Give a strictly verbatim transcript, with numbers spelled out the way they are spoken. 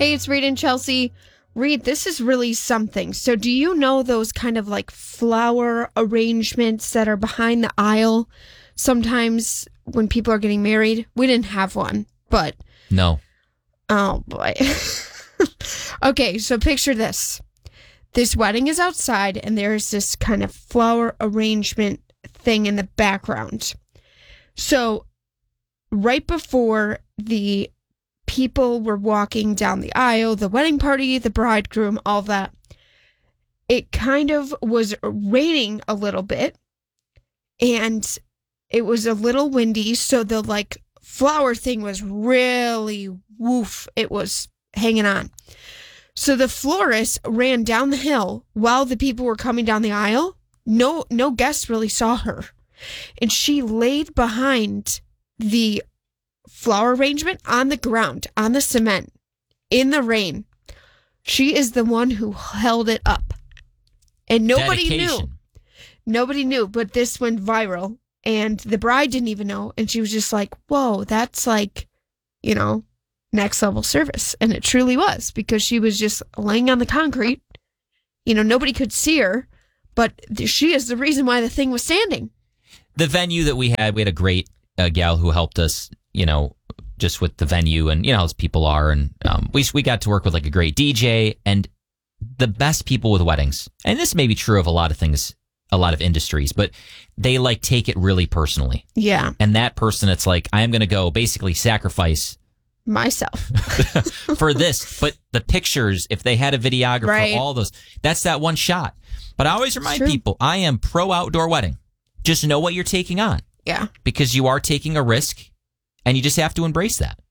Hey, it's Reed and Chelsea. Reed, this is really something. So do you know those kind of like flower arrangements that are behind the aisle? Sometimes when people are getting married, we didn't have one, but... No. Oh, boy. Okay, so picture this. This wedding is outside, and there's this kind of flower arrangement thing in the background. So right before the people were walking down the aisle, the wedding party, the bridegroom, all that, it kind of was raining a little bit, and it was a little windy, so the like flower thing was really woof. It was hanging on. So the florist ran down the hill while the people were coming down the aisle. No, no guests really saw her. And she laid behind the flower arrangement on the ground, on the cement, in the rain. She is the one who held it up. And nobody Dedication. knew. Nobody knew, but this went viral. And the bride didn't even know. And she was just like, whoa, that's like, you know, next level service. And it truly was, because she was just laying on the concrete. You know, nobody could see her, but she is the reason why the thing was standing. The venue that we had, we had a great uh, gal who helped us, you know, just with the venue and, you know, how people are. And um, we, we got to work with like a great D J and the best people with weddings. And this may be true of a lot of things, a lot of industries, but they like take it really personally. Yeah. And that person, it's like, I am going to go basically sacrifice myself for this. But the pictures, if they had a videographer, right. all those, that's that one shot. But I always remind people, I am pro outdoor wedding. Just know what you're taking on. Yeah. Because you are taking a risk and you just have to embrace that.